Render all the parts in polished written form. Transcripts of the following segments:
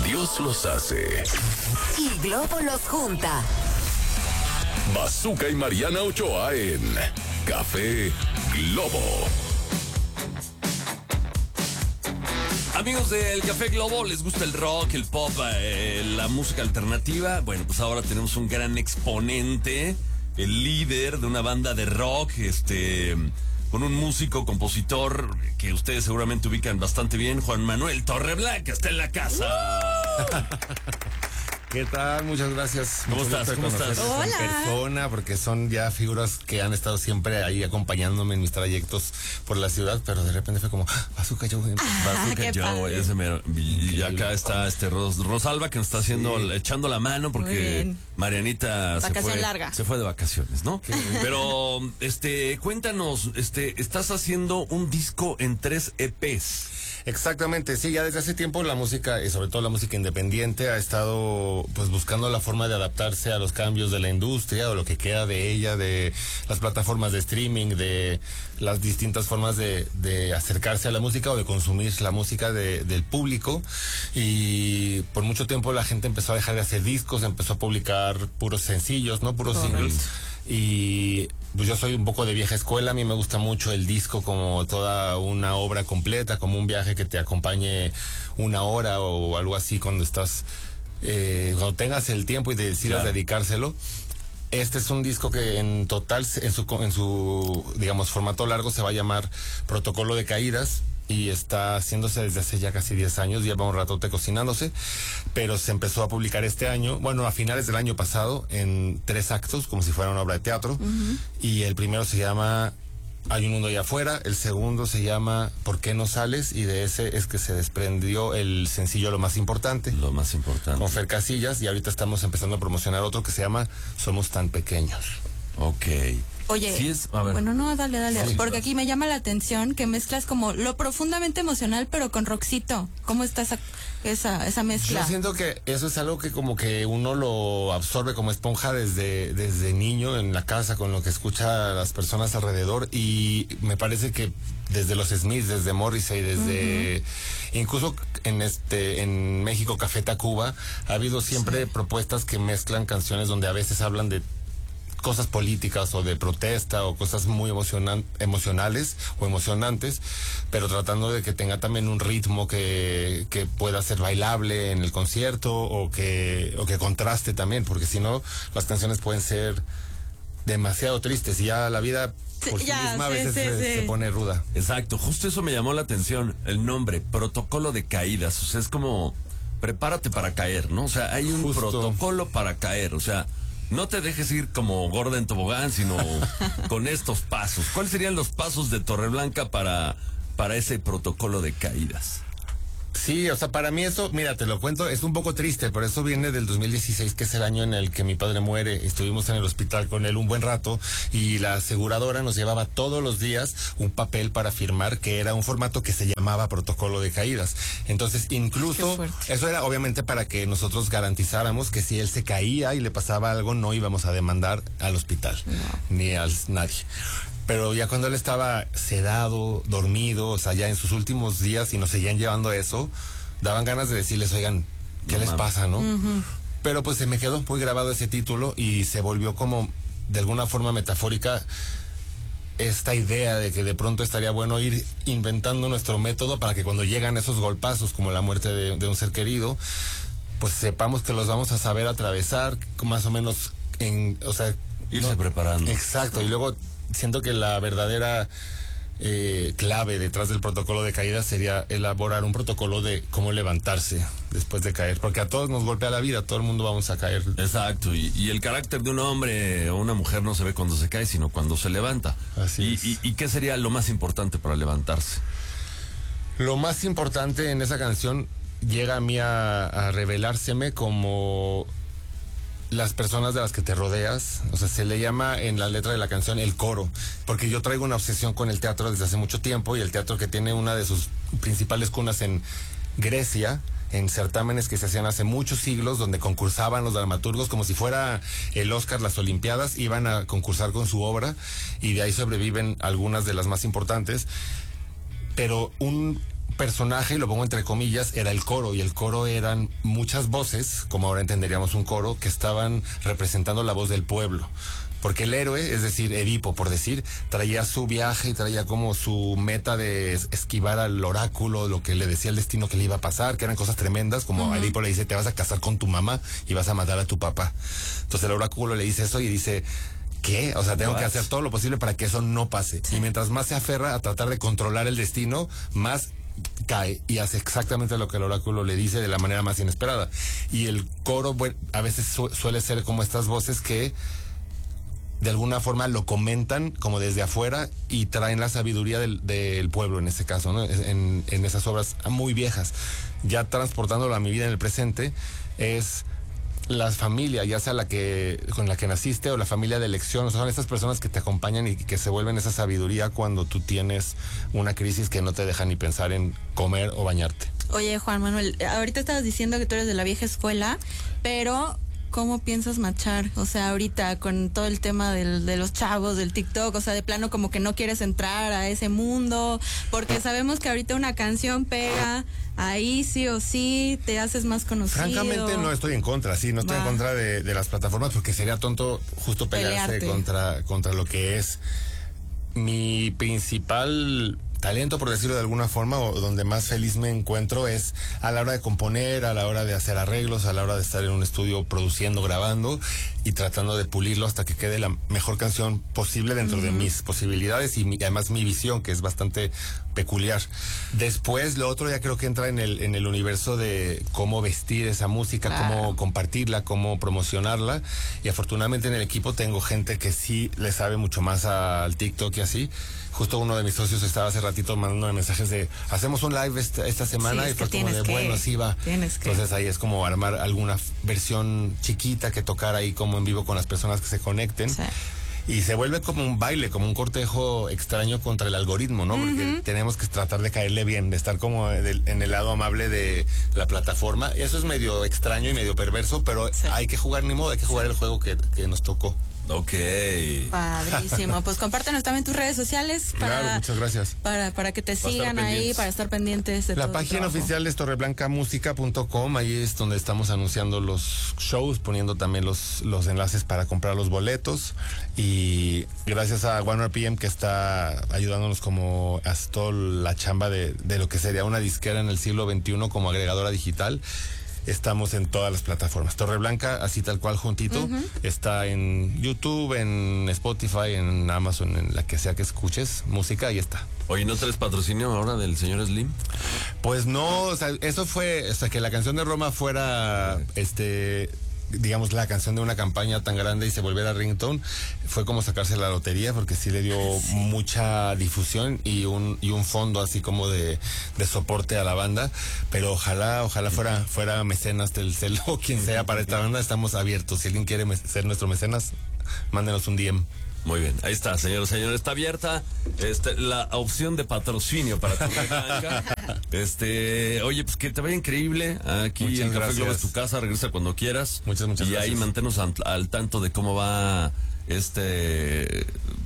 Dios los hace y Globo los junta. Bazooka y Mariana Ochoa en Café Globo. Amigos del Café Globo, ¿les gusta el rock, el pop, la música alternativa? Bueno, pues ahora tenemos un gran exponente, el líder de una banda de rock, con un músico, compositor que ustedes seguramente ubican bastante bien, Juan Manuel Torreblanca, está en la casa. ¿Qué tal? Muchas gracias. ¿Cómo estás? ¿Cómo estás? Hola. En persona, porque son ya figuras que han estado siempre ahí acompañándome en mis trayectos por la ciudad, pero de repente fue como, Bazooka Joe. Bazooka Joe, ese mero. Y acá está Rosalba que nos está haciendo, echando la mano porque Marianita larga. se fue de vacaciones, ¿no? Pero, cuéntanos, estás haciendo un disco en 3 EPs. Exactamente, sí, ya desde hace tiempo la música, y sobre todo la música independiente, ha estado pues buscando la forma de adaptarse a los cambios de la industria o lo que queda de ella, de las plataformas de streaming, de las distintas formas de acercarse a la música o de consumir la música del público. Y por mucho tiempo la gente empezó a dejar de hacer discos, empezó a publicar puros sencillos, ¿no? Puros singles. Y pues yo soy un poco de vieja escuela, a mí me gusta mucho el disco como toda una obra completa, como un viaje que te acompañe una hora o algo así cuando estás, cuando tengas el tiempo y decidas dedicárselo. Este es un disco que en total, en su digamos, formato largo se va a llamar Protocolo de Caídas. Y está haciéndose desde hace ya casi 10 años, lleva un ratote cocinándose, pero se empezó a publicar este año, bueno, a finales del año pasado, en 3 actos, como si fuera una obra de teatro. Y el primero se llama Hay un mundo allá afuera, el segundo se llama ¿Por qué no sales? Y de ese es que se desprendió el sencillo Lo Más Importante. Lo más importante. Con Fer Casillas, y ahorita estamos empezando a promocionar otro que se llama Somos Tan Pequeños. Ok. Oye, Sí a ver. bueno, no, dale, Sí, porque aquí me llama la atención que mezclas como lo profundamente emocional, pero con rockcito. ¿Cómo está esa mezcla? Yo siento que eso es algo que como que uno lo absorbe como esponja desde niño en la casa, con lo que escucha a las personas alrededor, y me parece que desde los Smiths, desde Morrissey, desde incluso en México, Café Tacuba, ha habido siempre propuestas que mezclan canciones donde a veces hablan de cosas políticas o de protesta o cosas muy emocionales o emocionantes, pero tratando de que tenga también un ritmo que pueda ser bailable en el concierto o que contraste también, porque si no las canciones pueden ser demasiado tristes y ya la vida por sí misma a veces se pone ruda. Exacto, justo eso me llamó la atención, el nombre, Protocolo de Caídas, o sea, es como prepárate para caer, ¿no? O sea, hay un protocolo para caer, o sea, no te dejes ir como gorda en tobogán, sino con estos pasos. ¿Cuáles serían los pasos de Torreblanca para ese protocolo de caídas? Sí, o sea, para mí eso, mira, te lo cuento, es un poco triste, pero eso viene del 2016, que es el año en el que mi padre muere. Estuvimos en el hospital con él un buen rato y la aseguradora nos llevaba todos los días un papel para firmar, que era un formato que se llamaba Protocolo de Caídas. Entonces, incluso, eso era obviamente para que nosotros garantizáramos que si él se caía y le pasaba algo, no íbamos a demandar al hospital, ni a nadie. Pero ya cuando él estaba sedado, dormido, o sea, ya en sus últimos días y nos seguían llevando eso, daban ganas de decirles, oigan, ¿qué les pasa, no? Pero pues se me quedó muy grabado ese título y se volvió como, de alguna forma metafórica, esta idea de que de pronto estaría bueno ir inventando nuestro método para que cuando llegan esos golpazos, como la muerte de un ser querido, pues sepamos que los vamos a saber atravesar, más o menos, irse preparando. Exacto, y luego siento que la verdadera clave detrás del protocolo de caída sería elaborar un protocolo de cómo levantarse después de caer, porque a todos nos golpea la vida, todo el mundo vamos a caer. Exacto, y el carácter de un hombre o una mujer no se ve cuando se cae, sino cuando se levanta. Así es. ¿Y qué sería lo más importante para levantarse? Lo más importante en esa canción llega a mí a revelárseme como las personas de las que te rodeas. O sea, se le llama en la letra de la canción el coro, porque yo traigo una obsesión con el teatro desde hace mucho tiempo, y el teatro que tiene una de sus principales cunas en Grecia, en certámenes que se hacían hace muchos siglos, donde concursaban los dramaturgos como si fuera el Oscar, las Olimpiadas, iban a concursar con su obra, y de ahí sobreviven algunas de las más importantes. Pero un personaje, y lo pongo entre comillas, era el coro, y el coro eran muchas voces, como ahora entenderíamos un coro, que estaban representando la voz del pueblo. Porque el héroe, es decir, Edipo, por decir, traía su viaje y traía como su meta de esquivar al oráculo, lo que le decía el destino que le iba a pasar, que eran cosas tremendas, como Edipo le dice, te vas a casar con tu mamá y vas a matar a tu papá. Entonces el oráculo le dice eso y dice, ¿qué? O sea, tengo que hacer todo lo posible para que eso no pase. Sí. Y mientras más se aferra a tratar de controlar el destino, más cae y hace exactamente lo que el oráculo le dice de la manera más inesperada. Y el coro, bueno, a veces suele ser como estas voces que de alguna forma lo comentan como desde afuera y traen la sabiduría del pueblo en ese caso, ¿no? En esas obras muy viejas. Ya transportándolo a mi vida en el presente, es la familia, ya sea con la que naciste o la familia de elección, o sea, son estas personas que te acompañan y que se vuelven esa sabiduría cuando tú tienes una crisis que no te deja ni pensar en comer o bañarte. Oye, Juan Manuel, ahorita estabas diciendo que tú eres de la vieja escuela, pero ¿cómo piensas marchar? O sea, ahorita con todo el tema de los chavos, del TikTok, o sea, de plano como que no quieres entrar a ese mundo, porque sabemos que ahorita una canción pega, ahí sí o sí te haces más conocido. Francamente no estoy en contra, no estoy en contra de las plataformas, porque sería tonto justo pelearse contra lo que es mi principal talento, por decirlo de alguna forma, o donde más feliz me encuentro es a la hora de componer, a la hora de hacer arreglos, a la hora de estar en un estudio produciendo, grabando y tratando de pulirlo hasta que quede la mejor canción posible dentro de mis posibilidades y además mi visión, que es bastante peculiar. Después, lo otro ya creo que entra en el universo de cómo vestir esa música, cómo compartirla, cómo promocionarla, y afortunadamente en el equipo tengo gente que sí le sabe mucho más al TikTok y así. Justo uno de mis socios estaba hace ratito mandando mensajes de hacemos un live esta semana, sí, y fue como de bueno, sí va. Entonces ahí es como armar alguna versión chiquita que tocar ahí como en vivo con las personas que se conecten. Sí. Y se vuelve como un baile, como un cortejo extraño contra el algoritmo, ¿no? Porque tenemos que tratar de caerle bien, de estar como en el lado amable de la plataforma. Y eso es medio extraño y medio perverso, pero hay que jugar, ni modo, hay que jugar el juego que nos tocó. Ok. Padrísimo. Pues compártenos también tus redes sociales. Claro, muchas gracias. Para que te sigan ahí, para estar pendientes de todo. La página oficial es torreblancamusica.com. Ahí es donde estamos anunciando los shows, poniendo también los enlaces para comprar los boletos. Y gracias a OneRPM, que está ayudándonos como a toda la chamba de lo que sería una disquera en el siglo XXI como agregadora digital. Estamos en todas las plataformas. Torreblanca, así tal cual juntito, está en YouTube, en Spotify, en Amazon, en la que sea que escuches música, ahí está. Oye, ¿no traes patrocinio ahora del señor Slim? Pues no, o sea, eso fue, o sea, que la canción de Roma fuera, digamos, la canción de una campaña tan grande y se volviera ringtone, fue como sacarse la lotería, porque sí le dio mucha difusión y un fondo así como de soporte a la banda. Pero ojalá fuera mecenas del Celo o quien sea para esta banda. Estamos abiertos. Si alguien quiere ser nuestro mecenas, mándenos un DM. Muy bien, ahí está, señor, está abierta la opción de patrocinio para tu blanca. Oye, pues que te vaya increíble. Aquí muchas en Café gracias. Globo es tu casa, regresa cuando quieras. Muchas y gracias. ahí manténnos al tanto de cómo va este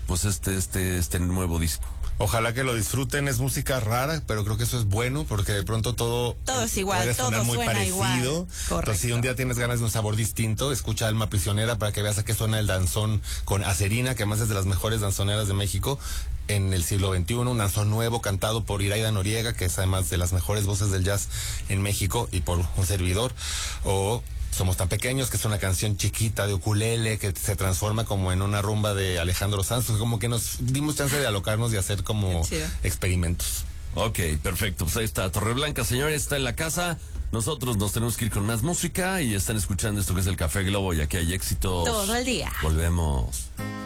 nuevo disco. Ojalá que lo disfruten. Es música rara, pero creo que eso es bueno, porque de pronto todo es igual, puede sonar todo muy suena parecido. igual. Entonces, si un día tienes ganas de un sabor distinto, escucha Alma Prisionera para que veas a qué suena el danzón con Acerina, que además es de las mejores danzoneras de México en el siglo XXI, un danzón nuevo cantado por Iraida Noriega, que es además de las mejores voces del jazz en México, y por un servidor. O Somos tan pequeños, que es una canción chiquita de ukulele que se transforma como en una rumba de Alejandro Sanz, como que nos dimos chance de alocarnos y hacer como experimentos. Ok, perfecto. Pues ahí está Torreblanca, señores, está en la casa. Nosotros nos tenemos que ir con más música y están escuchando esto que es el Café Globo, y aquí hay éxitos todo el día. Volvemos.